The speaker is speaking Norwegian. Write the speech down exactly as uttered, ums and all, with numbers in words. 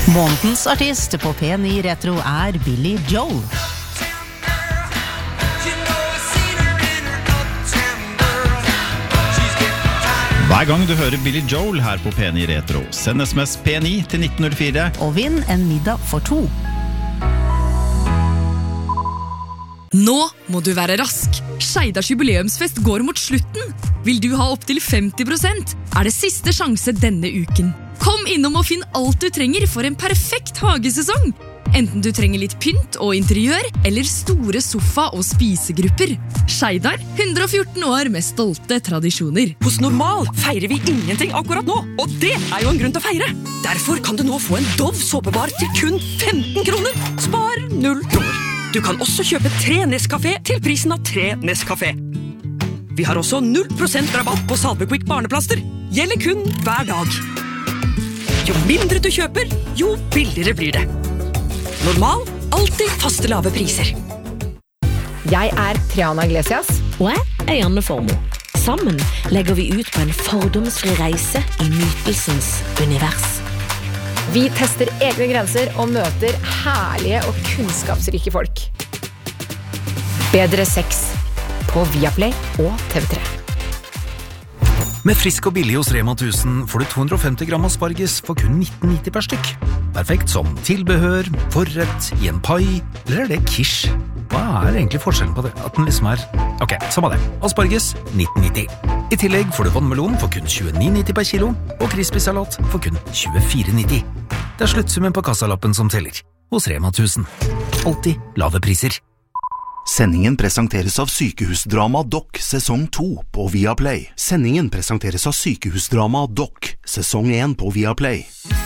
Månedens artist på P ni Retro er Billy Joel. Hver gang du hører Billy Joel her på P ni Retro, send sms P ni til nitten null fire og vinn en middag for to. Nå må du være rask. Skeidars jubileumsfest går mot slutten. Vil du ha opp til femti prosent? Er det siste sjanse denne uken. Kom innom og finn alt du trenger for en perfekt hagesesong. Enten du trenger litt pynt og interiør, eller store sofa- og spisegrupper. Skeidar, hundre og fjorten år med stolte tradisjoner. Hos Normal feirer vi ingenting akkurat nå, og det er jo en grunn til å feire. Derfor kan du nå få en Dove såpebar til kun femten kroner. Spar null kroner. Du kan også kjøpe tre Nescafé til prisen av tre Nescafé. Vi har også null prosent rabatt på Salvequick barneplaster. Gjelder kun hver dag. Jo mindre du kjøper, jo billigere blir det. Normal, alltid faste lave priser. Jeg er Triana Iglesias. Og jeg er Janne Formoe. Sammen legger vi ut på en fordomsfri reise i nytelsens univers. Vi tester egne grenser og møter herlige og kunnskapsrike folk. Bedre sex på Viaplay og T V tre. Med frisk og billig hos Rema tusen får du to hundre og femti gram asparges for kun nitten nitti per stykk. Perfekt som tilbehør, forrett, i en pai, eller er det quiche? Hva er egentlig forskjellen på det? At den liksom er... Ok, samme det. Asparges, nitten nitti. I tillegg får du vannmelon for kun tjueni nitti per kilo, og crispy-salat for kun tjuefire nitti. Det er sluttsummen på kassalappen som teller. Hos Rema tusen. Alltid lave priser. Sendingen presenteres av Sykehusdrama Doc sesong to på Viaplay. Sendingen presenteres av Sykehusdrama Doc sesong én på Viaplay.